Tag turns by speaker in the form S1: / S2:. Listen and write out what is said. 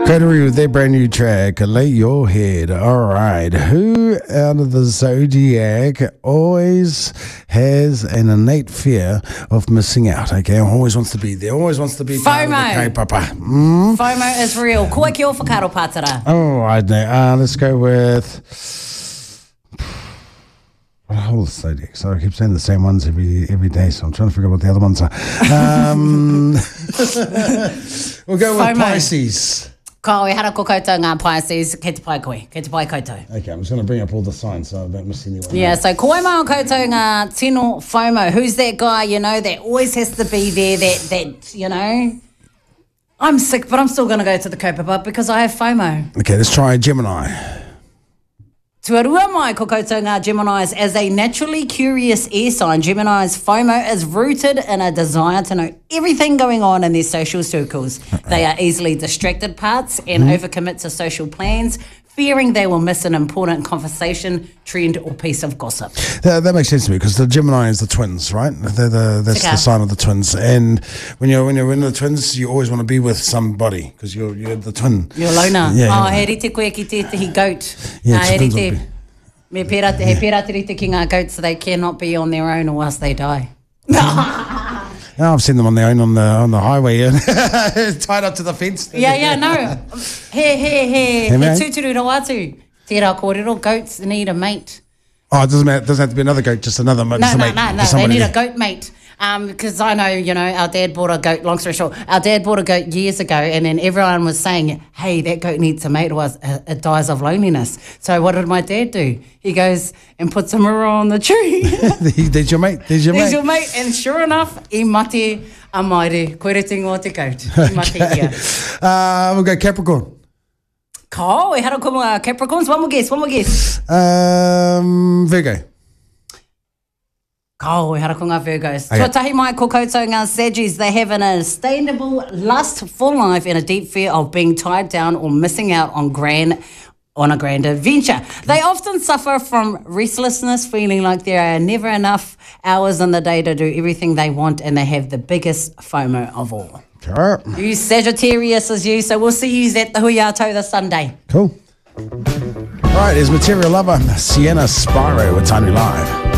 S1: Coterie with their brand new track, Lay Your Head. All right. Who out of the zodiac always has an innate fear of missing out? Okay, always wants to be there, always wants to be part of the kaupapa.
S2: FOMO is real. Koe ki o whakaro pātara.
S1: Oh, I know. Let's go with... Whole zodiac. So I keep saying the same ones every day, so I'm trying to figure out what the other ones are. We'll go with
S2: FOMO.
S1: Pisces.
S2: Ko e hara ko koutou ngā Pisces, kei te pai koe, kei te pai koutou.
S1: Okay, I'm just going to bring up all the signs so I don't miss anyone.
S2: Yeah, so koe mai o koutou ngā tino FOMO. Who's that guy, you know, that always has to be there, that you know, I'm sick, but I'm still going to go to the kaupapa because I have FOMO.
S1: Okay, let's try Gemini.
S2: Tuarua mai ko koutou ngā Geminis. As a naturally curious air sign, Gemini's FOMO is rooted in a desire to know everything going on in their social circles. They are easily distracted parts and overcommit to social plans, fearing they will miss an important conversation, trend or piece of gossip.
S1: That makes sense to me because the Gemini is the twins, right? That's the sign of the twins. And when you're in the twins, you always want to be with somebody because you're the twin.
S2: You're loner.
S1: Yeah.
S2: Oh, he rite koe ki tētahi goat.
S1: Yeah,
S2: He
S1: twins
S2: rite,
S1: will be.
S2: he pērā te rite ki ngā goats, so they cannot be on their own or else they die.
S1: Oh, I've seen them on their own on the highway, tied up to the fence.
S2: Yeah, no. He
S1: mate.
S2: tūturu rau atu. Tērā kōrero, goats need a mate.
S1: Oh, it doesn't have to be another goat, just another mate.
S2: No,
S1: just a mate,
S2: they
S1: just somebody
S2: need a
S1: there.
S2: goat mate. Because I know, you know, our dad bought a goat, long story short, our dad bought a goat years ago and then everyone was saying, hey, that goat needs a mate or it dies of loneliness. So what did my dad do? He goes and puts a mirror on the tree.
S1: There's your mate. There's your
S2: There's
S1: mate.
S2: your mate. And sure enough, I mate a maere, koe re te ngō te goat. I mate ia.
S1: We'll go Capricorn.
S2: Ko, e hara ko mga Capricorns. One more guess.
S1: Virgo.
S2: Ko, e hara ko ngā Virgos.
S1: Okay.
S2: Tuatahi mai ko koutou ngā Sagittarius. They have an unsustainable lust for life and a deep fear of being tied down or missing out on a grand adventure. They often suffer from restlessness, feeling like there are never enough hours in the day to do everything they want, and they have the biggest FOMO of all.
S1: Sure.
S2: You Sagittarius is you, so we'll see you at the Hui Ato this Sunday.
S1: Cool. All right, here's Material Lover, Sienna Spyro with Tiny Live.